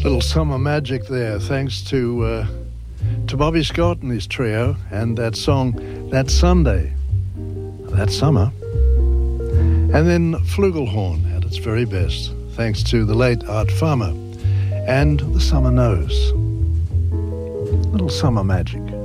Little summer magic there, thanks to Bobby Scott and his trio, and that song, That Sunday, That Summer. And then Flugelhorn at its very best, thanks to the late Art Farmer and The Summer Knows. Little summer magic.